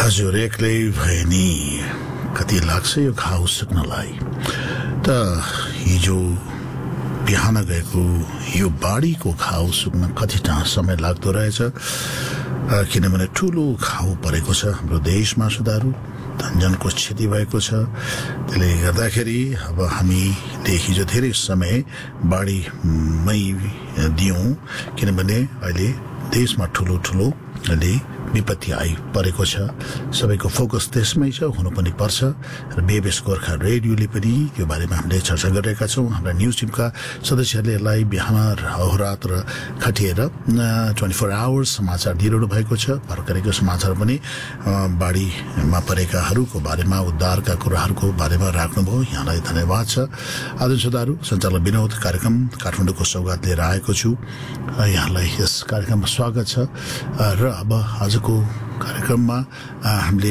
हजुर एक्लै भए नि कति लाग्छ यो घाउ सुक्नलाई। त हिजो बिहान गएको यो बाढीको घाउ सुक्न कति समय लाग्दो रहेछ, किनभने ठुलो घाउ परेको छ हाम्रो देशमा। सुधारू धनजनको क्षति भएको छ। त्यसले गर्दाखेरि अब हामीले हिजो धेरै समय बाढीमै दियौं, किनभने अहिले देशमा ठुलो ठुलो अहिले विपत्ति आइपरेको छ। सबैको फोकस त्यसमै छ, हुनु पनि पर्छ। र बेबेस गोर्खा रेडियोले पनि यो बारेमा हामीले चर्चा गरिरहेका छौँ। हाम्रा न्युज टिमका सदस्यहरूले यसलाई बिहान अहोरात्र खटिएर 24 आवर्स समाचार दिइरहनु भएको छ। भर्खरैको समाचार पनि बाढीमा परेकाहरूको बारेमा, उद्धारका कुराहरूको बारेमा राख्नुभयो। यहाँलाई धन्यवाद छ। आदरणीय श्रोताहरू, सञ्चालक विनोद कार्यक्रम काठमाडौँको सौगात लिएर आएको छु। यहाँलाई यस कार्यक्रममा स्वागत छ। र अब आजको कार्यक्रममा हामीले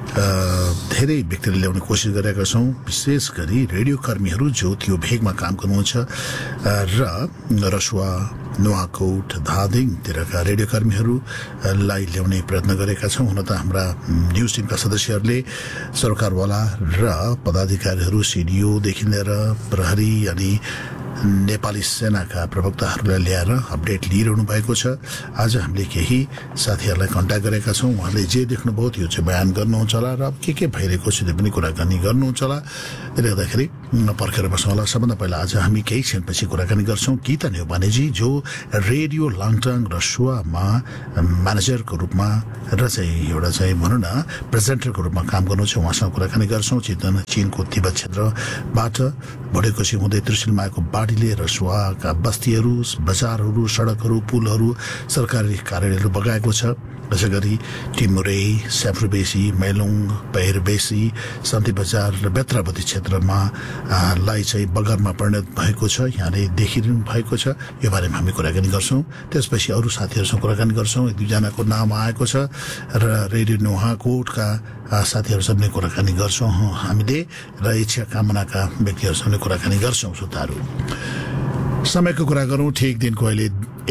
धेरै व्यक्तिले ल्याउने कोसिस गरेका छौँ, विशेष गरी रेडियो कर्मीहरू जो त्यो भेगमा काम गर्नुहुन्छ र रसुवा, नुवाकोट, धादिङतिरका रेडियो कर्मीहरूलाई ल्याउने प्रयत्न गरेका छौँ। हुन त हाम्रा न्युज टिमका सदस्यहरूले सरकारवाला र पदाधिकारीहरू, सिडिओदेखि लिएर प्रहरी अनि नेपाली सेनाका प्रवक्ताहरूलाई ल्याएर अपडेट लिइरहनु भएको छ। आज हामीले केही साथीहरूलाई कन्ट्याक्ट गरेका छौँ। उहाँले जे देख्नुभयो त्यो चाहिँ बयान गर्नुहुन्छ होला र अब के भइरहेको छ त्यो पनि कुराकानी गर्नुहुन्छ होला। त्यसले गर्दाखेरि पर्खेर बस्नु होला। सबभन्दा पहिला आज हामी केही क्षणपछि कुराकानी गर्छौँ गीता नेउपानेजी, जो रेडियो लाङटाङ रसुवामा म्यानेजरको रूपमा र चाहिँ एउटा चाहिँ भनौँ न प्रेजेन्टरको रूपमा काम गर्नुहुन्छ। उहाँसँग कुराकानी गर्छौँ। चीनको तिब्बत क्षेत्रबाट भोटेकोसी हुँदै त्रिशुलमाको बाढीले रसुवाका बस्तीहरू, बजारहरू, सडकहरू, पुलहरू, सरकारी कार्यालयहरू बगाएको छ। यसै गरी टिमुरे, स्याफ्रुबेसी, मेलुङ, पहिरबेसी, शान्ति बजार र बेत्रावती क्षेत्रमा लाई चाहिँ बगरमा परिणत भएको छ। यहाँले देखिरहनु भएको छ। यो बारेमा हामी कुराकानी गर्छौँ। त्यसपछि अरू साथीहरूसँग कुराकानी गर्छौँ। एक दुईजनाको नाम आएको छ र रेडियो नुहाकोटका साथीहरूसँग कुराकानी गर्छौँ हामीले र इच्छा कामनाका व्यक्तिहरूसँग कुराकानी गर्छौँ। श्रोताहरू, समयको कुरा गरौँ। ठिक दिनको अहिले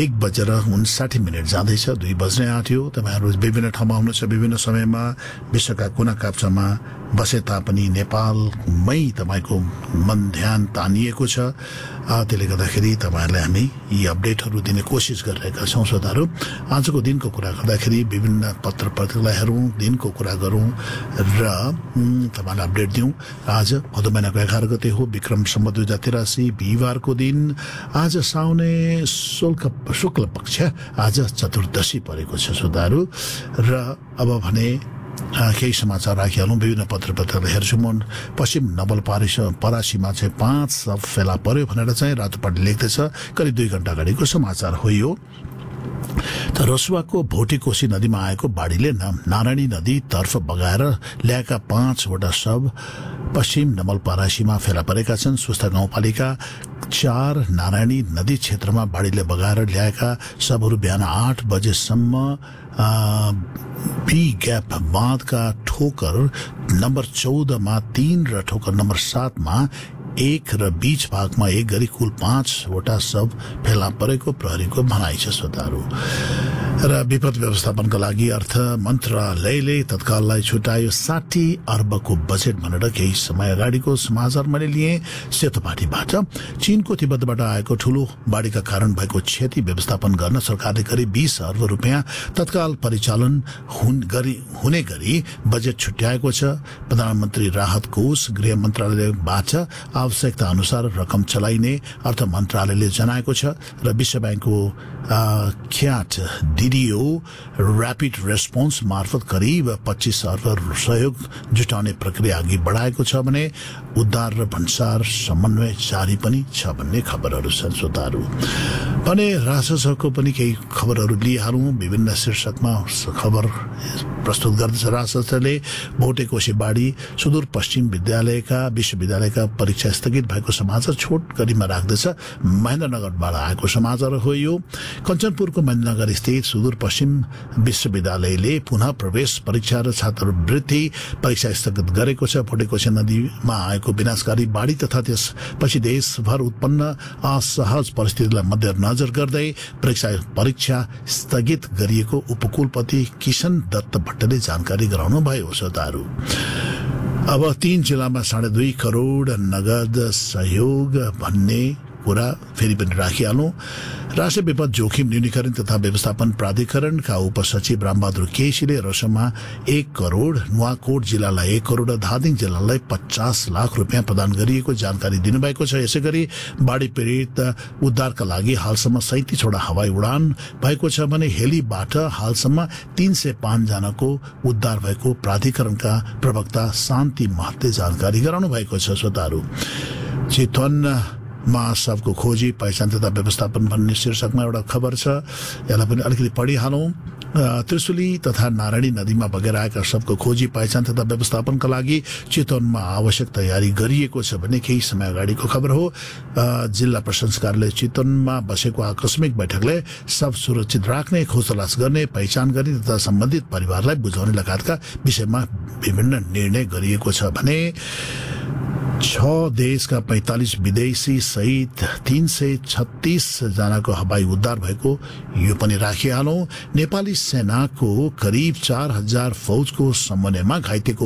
1:59 जाँदैछ, 2 बज्ने आँट्यो। तपाईँहरू विभिन्न ठाउँमा हुनुहुन्छ, विभिन्न समयमा विश्वका कुना काप्चामा बसे तापनि नेपालमै तपाईँको मन ध्यान तानिएको छ। त्यसले गर्दाखेरि तपाईँहरूलाई हामी यी अपडेटहरू दिने कोसिस गरिरहेका छौँ। श्रोताहरू, आजको दिनको कुरा गर्दाखेरि विभिन्न पत्र पत्रिका हेरौँ, दिनको कुरा गरौँ र तपाईँलाई अपडेट दिउँ। आज भदौ महिनाको 11 गते हो, विक्रम सम्वत 2083, बिहिबारको दिन। आज साउने शुक्ल पक्ष, आज चतुर्दशी परेको छ। श्रोताहरू, र अब भने केही समाचार राखिहालौँ। विभिन्न पत्र पत्रिका हेर्छु म। पश्चिम नवलपरासीमा चाहिँ 5 शव फेला पर्यो भनेर चाहिँ रातोपाटी लेख्दैछ। करिब 2 घण्टा अगाडिको समाचार हो यो। त रसुवाको भोटेकोसी नदीमा आएको बाढीले नारायणी नदीतर्फ बगाएर ल्याएका 5वटा शव पश्चिम नवलपरासीमा फेला परेका छन्। सुस्ता गाउँपालिका 4 नारायणी नदी क्षेत्रमा बाढीले बगाएर ल्याएका शवहरू बिहान 8 बजेसम्म बी ग्याप बाँधका ठोकर नम्बर 14 मा 3 र ठोकर नम्बर 7 मा 1 र बीच भागमा 1 गरी कुल 5वटा शव फेला परेको प्रहरीको भनाइ छ। श्रोताहरू, र विपद व्यवस्थापनका लागि अर्थ मन्त्रालयले तत्काललाई छुट्यायो 60 अर्बको बजेट भनेर केही समय अगाडिको समाचार मैले लिए सेतोपाटीबाट। चीनको तिब्बतबाट आएको ठूलो बाढीका कारण भएको क्षति व्यवस्थापन गर्न सरकारले करिब 20 अर्ब रुपियाँ तत्काल परिचालन हुने गरी बजेट छुट्याएको छ। प्रधानमन्त्री राहत कोष गृह मन्त्रालयबाट आवश्यकता अनुसार रकम चलाइने अर्थ मन्त्रालयले जनाएको छ। र विश्व ब्याङ्कको ख्याट DDO ऱ्यापिड रेस्पोन्स मार्फत करिब 25 अर्ब सहयोग जुटाउने प्रक्रिया अघि बढाएको छ भने उद्धार र भन्सार समन्वय जारी पनि छ भन्ने खबरहरू छन्। श्रोताहरू, भने राजशासकको पनि केही खबरहरू लिइहालौँ। विभिन्न शीर्षकमा खबर प्रस्तुत गर्दछ। राजशासकले भोटेकोसी बाढी, सुदूरपश्चिम विश्वविद्यालयका परीक्षा स्थगित भएको समाचार छोट गरीमा राख्दछ। महेन्द्रनगरबाट आएको समाचार हो यो। कञ्चनपुरको महेन्द्रनगर स्थित सुदूरपश्चिम विश्वविद्यालयले पुनः प्रवेश परीक्षा र छात्रवृत्ति परीक्षा स्थगित गरेको छ। भोटेकोसी नदीमा आएको विनाशकारी बाढी तथा त्यसपछि देशभर उत्पन्न असहज परिस्थितिलाई मध्यनजर गर्दै परीक्षा स्थगित गरिएको उपकुलपति किशन दत्त भट्टले जानकारी गराउनु भयो श्रोताहरू। अब 3 जिल्लामा 2.5 करोड नगद सहयोग भन्ने कुरा फेरि पनि राखिहालौं। राष्ट्रिय विपद जोखिम न्यूनीकरण तथा व्यवस्थापन प्राधिकरणका उपसचिव रामबहादुर केसीले रसोमा 1 करोड, नुवाकोट जिल्लालाई 1 करोड र धादिङ जिल्लालाई 50 लाख रुपियाँ प्रदान गरिएको जानकारी दिनुभएको छ। यसै गरी बाढ़ी पीड़ित उद्धारका लागि हालसम्म 37 वटा हवाई उडान भएको छ भने हेलीबाट हालसम्म 305 जनाको उद्धार भएको प्राधिकरणका प्रवक्ता शान्ति महतले जानकारी गराउनु भएको छ। श्रोताहरू, चितवनमा सबको खोजी पहिचान तथा व्यवस्थापन भन्ने शीर्षकमा एउटा खबर छ, यसलाई पनि अलिकति पढिहालौं। त्रिशुली तथा नारायणी नदीमा बगेर आएका सबको खोजी पहिचान तथा व्यवस्थापनका लागि चितवनमा आवश्यक तयारी गरिएको छ भने केही समय अगाडिको खबर हो। जिल्ला प्रशासन कार्यालय चितवनमा बसेको आकस्मिक बैठकले सब सुरक्षित राख्ने, खोज तलास गर्ने, पहिचान गर्ने तथा सम्बन्धित परिवारलाई बुझाउने लगायतका विषयमा विभिन्न निर्णय गरिएको छ भने 6 देशका 45 विदेशी सहित 336 जनाको हवाई उद्धार भएको यो पनि राखिहालौं। नेपाली सेनाको करिब 4000 फौजको समन्वयमा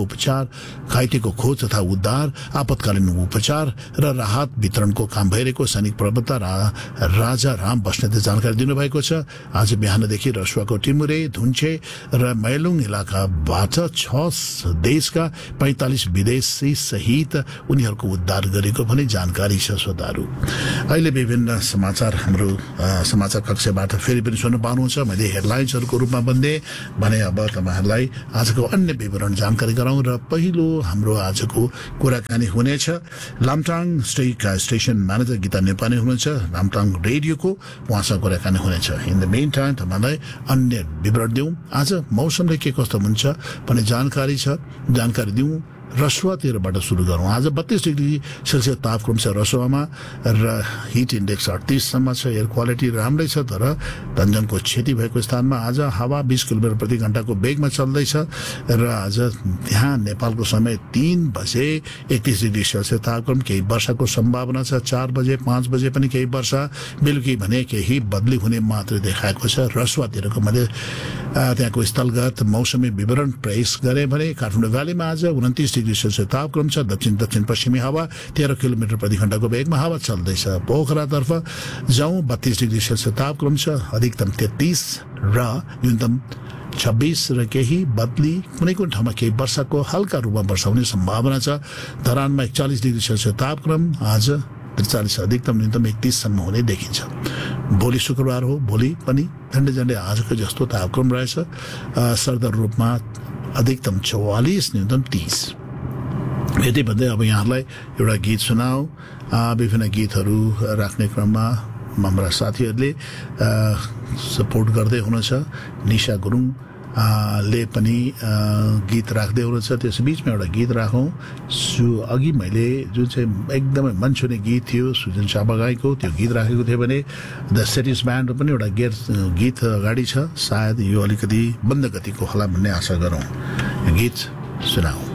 घाइतेको खोज तथा उद्धार, आपतकालीन उपचार र राहत वितरणको काम भइरहेको सैनिक प्रवक्ता राजा राम बस्नेतले जानकारी दिनुभएको छ। आज बिहानदेखि रसुवाको टिमुरे, धुन्चे र मैलुङ इलाकाबाट 6 देशका 45 विदेशी सहित उनीहरूको उद्धार गरेको पनि जानकारी छ। श्रोताहरू, अहिले विभिन्न समाचार हाम्रो समाचार कक्षबाट फेरि पनि सुन्न पाउनुहुन्छ। मैले हेडलाइन्सहरूको रूपमा भने अब तपाईहरुलाई आजको अन्य विवरण जानकारी गराउँ र पहिलो हाम्रो आजको कुराकानी हुनेछ। लामटाङ स्टेटका स्टेशन म्यानेजर गीता नेपाली हुनुहुन्छ, लामटाङ रेडियोको, उहाँसँग कुराकानी हुनेछ। इन द मेन टाइम तपाईलाई अन्य विवरण दिउँ, आज मौसमले के कस्तो हुन्छ भन्ने जानकारी दिउँ। रसुवातिरबाट सुरु गरौँ। आज 32 डिग्री सेल्सियस तापक्रम छ रसुवामा र हिट इन्डेक्स 38 सम्म छ। एयर क्वालिटी राम्रै छ, तर तन्जनको क्षति भएको स्थानमा आज हावा 20 किलोमिटर प्रति घण्टाको वेगमा चल्दैछ र आज त्यहाँ नेपालको समय 3 बजे 31 डिग्री सेल्सियस तापक्रम, केही वर्षाको सम्भावना छ। 4 बजे 5 बजे पनि केही वर्षा, बेलुकी भने केही बदली हुने मात्रै देखाएको छ। रसुवातिरको मैले त्यहाँको स्थलगत मौसमी विवरण पेश गरे भने काठमाडौँ भ्यालीमा आज 29 डिग्री सेल्सियस तापक्रम छ। दक्षिण पश्चिमी हावा 13 किलोमिटर प्रति घण्टाको वेगमा हावा चल्दैछ। पोखरातर्फ जाउँ, 32 डिग्री सेल्सियस तापक्रम छ, अधिकतम 33 र न्यूनतम 26 र केही बदली, कुनै कुनै ठाउँमा केही वर्षाको हल्का रूपमा वर्षा हुने सम्भावना छ। धरानमा 41 डिग्री सेल्सियस तापक्रम, आज 43, अधिकतम न्यूनतम 31 सम्म हुने देखिन्छ। भोलि शुक्रबार हो, भोलि पनि झन्डै आजको जस्तो तापक्रम रहेछ। सरदर रूपमा अधिकतम 44, न्यूनतम 30। यति भन्दै अब यहाँहरूलाई एउटा गीत सुनाऊ। विभिन्न गीतहरू राख्ने क्रममा हाम्रा साथीहरूले सपोर्ट गर्दै हुनुहुन्छ। निशा गुरुङ ले पनि गीत राख्दै हुनुहुन्छ। त्यस बीचमा एउटा गीत राखौँ। अघि मैले जुन चाहिँ एकदमै मन छुने गीत थियो सुजन चापागाईको, त्यो गीत राखेको थियो भने द सेटिस ब्यान्डको पनि एउटा गीत अगाडि छ। सायद यो अलिकति बन्द गतिको होला भन्ने आशा गरौँ। गीत सुनाऊ।